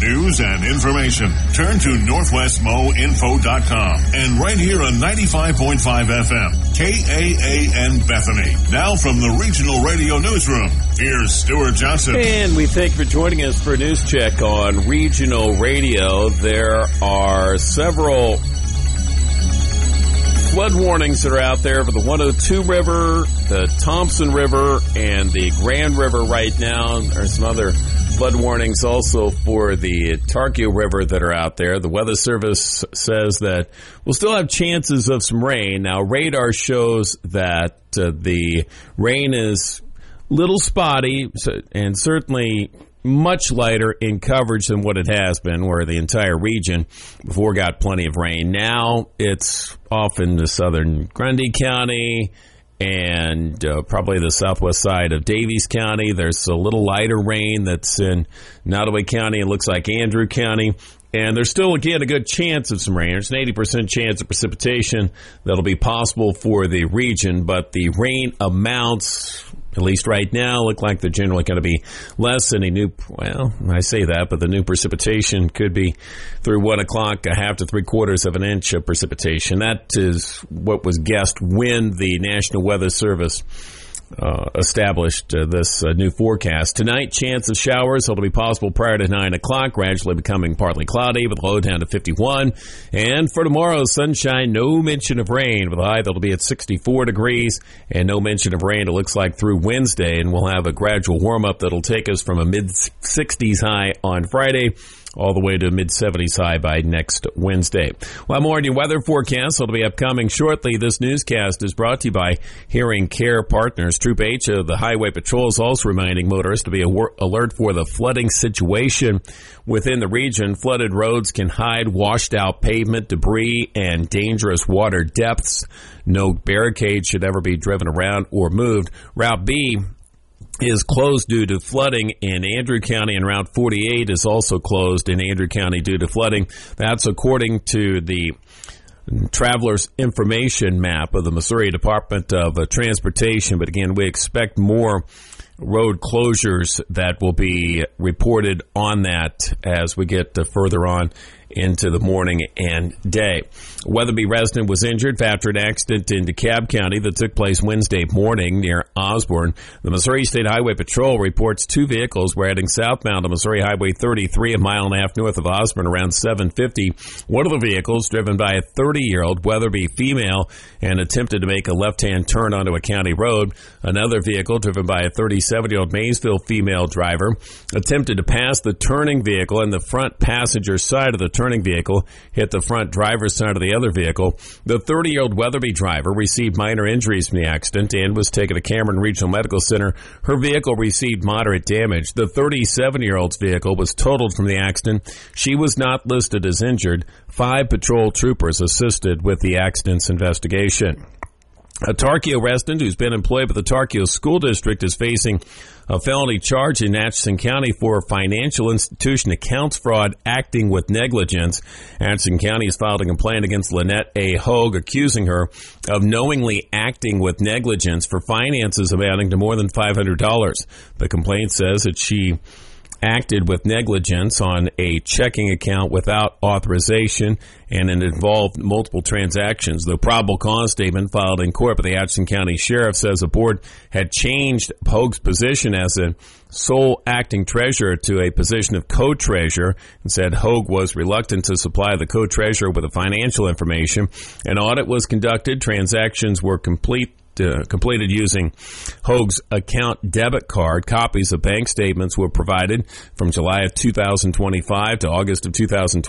news and information. Turn to NorthwestMoInfo.com and right here on 95.5 FM, KAAN Bethany. Now from the Regional Radio Newsroom, here's Stuart Johnson. And we thank you for joining us for a news check on Regional Radio. There are several flood warnings that are out there for the 102 River, the Thompson River, and the Grand River right now. There are some other flood warnings also for the Tarkio River that are out there. The Weather Service says that we'll still have chances of some rain. Now, radar shows that the rain is little spotty and certainly much lighter in coverage than what it has been, where the entire region before got plenty of rain. Now it's off in the southern Grundy County and probably the southwest side of Davies County. There's a little lighter rain that's in Nottoway County. It looks like Andrew County. And there's still, again, a good chance of some rain. There's an 80% chance of precipitation that'll be possible for the region, but the rain amounts, at least right now, look like they're generally going to be less than I say that, but the new precipitation could be through 1 o'clock, a half to 3/4 of an inch of precipitation. That is what was guessed when the National Weather Service established this new forecast. Tonight, chance of showers will be possible prior to 9 o'clock, gradually becoming partly cloudy with a low down to 51. And for tomorrow, sunshine, no mention of rain with a high that'll be at 64 degrees and no mention of rain, it looks like, through Wednesday. And we'll have a gradual warm-up that'll take us from a mid-60s high on Friday all the way to mid-70s high by next Wednesday. Well, more on your weather forecast will be upcoming shortly. This newscast is brought to you by Hearing Care Partners. Troop H of the Highway Patrol is also reminding motorists to be alert for the flooding situation within the region. Flooded roads can hide washed-out pavement, debris, and dangerous water depths. No barricade should ever be driven around or moved. Route B is closed due to flooding in Andrew County, and Route 48 is also closed in Andrew County due to flooding. That's according to the Traveler's Information Map of the Missouri Department of Transportation. But again, we expect more road closures that will be reported on that as we get further on into the morning and day. A Weatherby resident was injured after an accident in DeKalb County that took place Wednesday morning near Osborne. The Missouri State Highway Patrol reports 2 vehicles were heading southbound on Missouri Highway 33, a mile and a half north of Osborne, around 7:50. One of the vehicles, driven by a 30-year-old Weatherby female, and attempted to make a left-hand turn onto a county road. Another vehicle, driven by a 37-year-old Maysville female driver, attempted to pass the turning vehicle, and the front passenger side of the turning vehicle hit the front driver's side of the other vehicle. The 30-year-old Weatherby driver received minor injuries from the accident and was taken to Cameron Regional Medical Center. Her vehicle received moderate damage. The 37-year-old's vehicle was totaled from the accident. She was not listed as injured. 5 patrol troopers assisted with the accident's investigation. A Tarkio resident who's been employed by the Tarkio School District is facing a felony charge in Atchison County for financial institution accounts fraud acting with negligence. Atchison County has filed a complaint against Lynette A. Hogue, accusing her of knowingly acting with negligence for finances amounting to more than $500. The complaint says that she acted with negligence on a checking account without authorization, and it involved multiple transactions. The probable cause statement filed in court by the Atchison County Sheriff says the board had changed Hogue's position as a sole acting treasurer to a position of co-treasurer, and said Hogue was reluctant to supply the co-treasurer with the financial information. An audit was conducted. Transactions were completed using Hogue's account debit card. Copies of bank statements were provided from July of 2025 to August of 2025.